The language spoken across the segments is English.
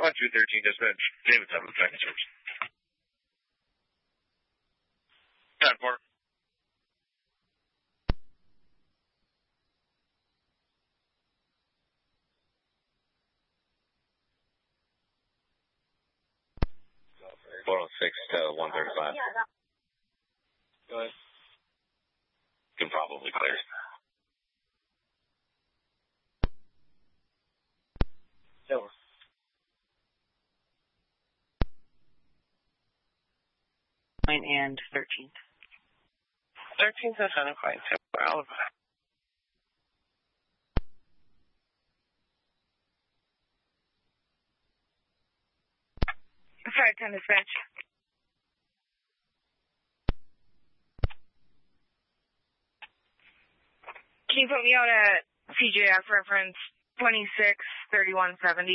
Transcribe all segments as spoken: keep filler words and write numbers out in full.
one two thirteen dispatch. David seven second service. ten four. four oh six to one thirty-five. Go ahead. Can probably clear. Silver. And thirteenth. thirteenth and Center Point. Well, five ten dispatch. Can you put me out at C J F reference twenty-six thirty-one seventy?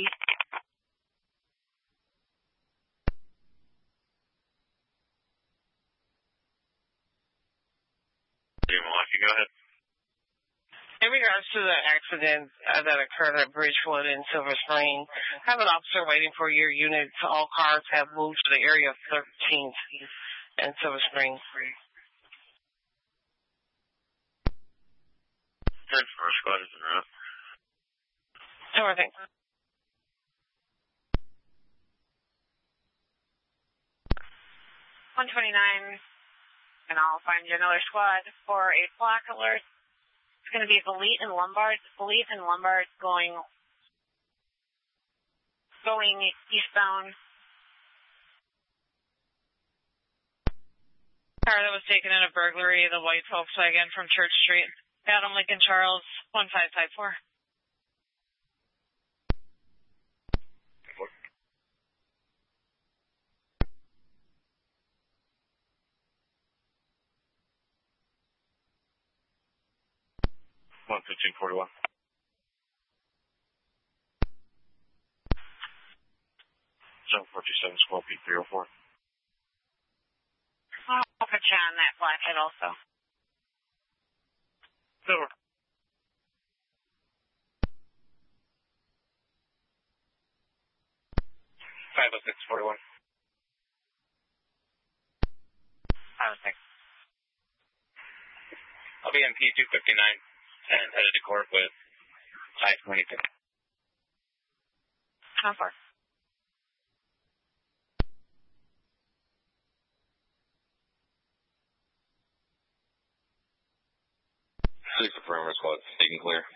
Go ahead. in regards to the accident uh, that occurred at Bridgewood in Silver Spring, I have an officer waiting for your unit. All cars have moved to the area of thirteenth and Silver Spring. ten four squad is en route. Sure thing. one twenty-nine, and I'll find you another squad for a block alert. It's going to be Belite and Lombard. Belite and Lombard going, going eastbound. Car that was taken in a burglary, the white Volkswagen from Church Street. Adam Lincoln Charles, one five five four. one fifteen forty-one. Zone four two seven, Squall P three oh four. I'll put you on that flathead also. Over. five oh six forty-one. five oh six. I'll be M P two fifty-nine and headed to court with I twenty-two. How far? Six affirmative squad, taking clear.